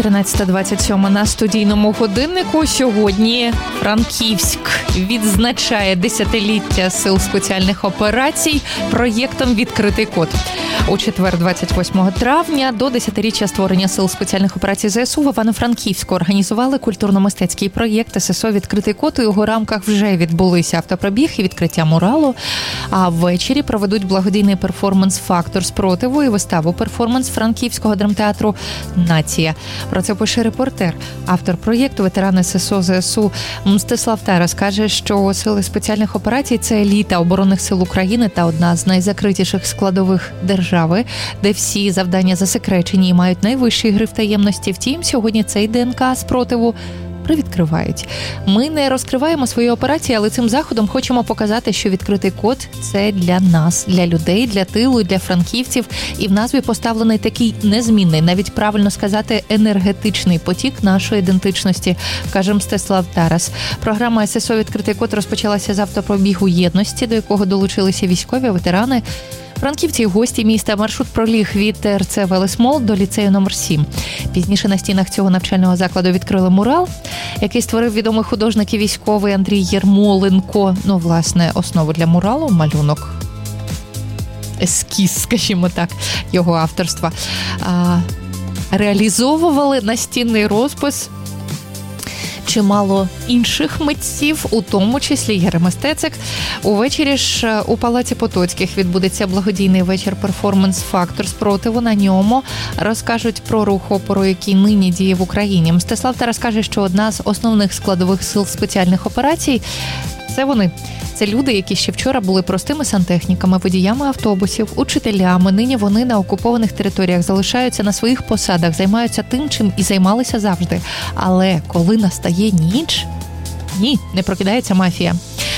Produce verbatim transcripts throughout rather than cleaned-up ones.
тринадцята двадцять сім на студійному годиннику. Сьогодні Франківськ відзначає десятиліття Сил спеціальних операцій проєктом «Відкритий код». У четвер, двадцять восьмого травня, до десятиріччя створення Сил спеціальних операцій ЗСУ в Івано-Франківську організували культурно-мистецький проєкт ССО «Відкритий код». У його рамках вже відбулися автопробіг і відкриття муралу. А ввечері проведуть благодійний перформанс «Фактор спротиву» і виставу перформанс Франківського драмтеатру «Нація». Про це пише репортер. Автор проєкту, ветеран ССО ЗСУ Мстислав Тарас, каже, що Сили спеціальних операцій – це еліта оборонних сил України та одна з найзакритіших складових держави, де всі завдання засекречені і мають найвищий гриф таємності. Втім, сьогодні цей ДНК спротиву привідкривають. Ми не розкриваємо свої операції, але цим заходом хочемо показати, що відкритий код – це для нас, для людей, для тилу, для франківців. І в назві поставлений такий незмінний, навіть правильно сказати, енергетичний потік нашої ідентичності, каже Мстислав Тарас. Програма ССО «Відкритий код» розпочалася з автопробігу єдності, до якого долучилися військові, ветерани, франківці, гості міста. Маршрут проліг від ТРЦ «Велесмол» до ліцею номер сім. Пізніше на стінах цього навчального закладу відкрили мурал, який створив відомий художник і військовий Андрій Єрмоленко. Ну, власне, основу для муралу – малюнок. Ескіз, скажімо так, його авторства. А, реалізовували настінний розпис чимало інших митців, у тому числі Єрема Стецик. Увечері ж у Палаці Потоцьких відбудеться благодійний вечір-перформанс «Фактор спротиву». На ньому розкажуть про рух опору, який нині діє в Україні. Мстислав Тарас каже, що одна з основних складових сил спеціальних операцій – це вони. Це люди, які ще вчора були простими сантехніками, водіями автобусів, учителями. Нині вони на окупованих територіях залишаються на своїх посадах, займаються тим, чим і займалися завжди. Але коли настає ніч, ні, не прокидається мафія.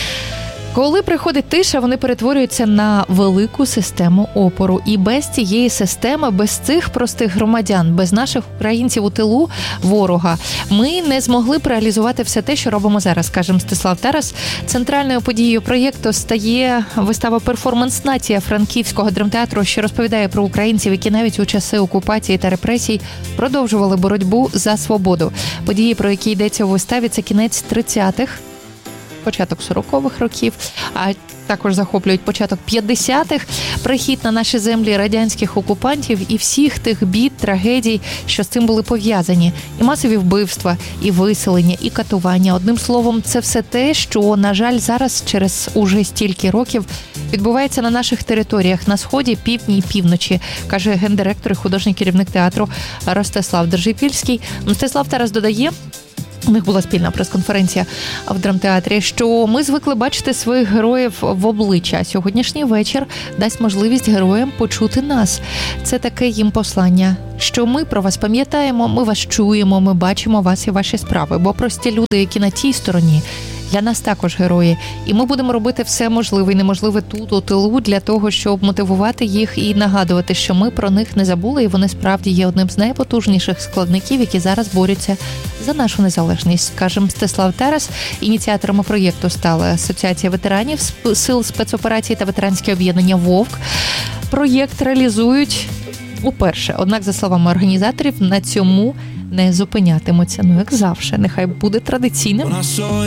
Коли приходить тиша, вони перетворюються на велику систему опору. І без цієї системи, без цих простих громадян, без наших українців у тилу ворога, ми не змогли б реалізувати все те, що робимо зараз, каже Мстислав Тарас. Центральною подією проєкту стає вистава «Перформанс Нація» Франківського драмтеатру, що розповідає про українців, які навіть у часи окупації та репресій продовжували боротьбу за свободу. Події, про які йдеться у виставі, це кінець тридцятих, початок сорокових років, а також захоплюють початок п'ятдесятих, прихід на наші землі радянських окупантів і всіх тих бід, трагедій, що з цим були пов'язані. І масові вбивства, і виселення, і катування. Одним словом, це все те, що, на жаль, зараз, через уже стільки років, відбувається на наших територіях, на Сході, Півдні і Півночі, каже гендиректор і художній керівник театру Ростислав Держипільський. Мстислав Тарас додає, у них була спільна прес-конференція в драмтеатрі, що ми звикли бачити своїх героїв в обличчя, а сьогоднішній вечір дасть можливість героям почути нас. Це таке їм послання, що ми про вас пам'ятаємо, ми вас чуємо, ми бачимо вас і ваші справи. Бо прості люди, які на тій стороні, для нас також герої. І ми будемо робити все можливе і неможливе тут, у тилу, для того, щоб мотивувати їх і нагадувати, що ми про них не забули, і вони справді є одним з найпотужніших складників, які зараз борються за нашу незалежність, каже Мстислав Тарас. Ініціаторами проєкту стали Асоціація ветеранів Сил спецоперацій та ветеранське об'єднання «Вовк». Проєкт реалізують уперше. Однак, за словами організаторів, на цьому не зупинятимуться. Ну, як завжди, нехай буде традиційним.